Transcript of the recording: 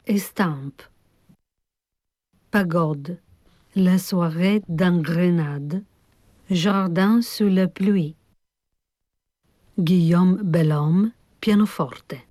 Estampes. Pagode. La soirée dans Grenade. Jardin sous la pluie. Guillaume Bellhomme, pianoforte.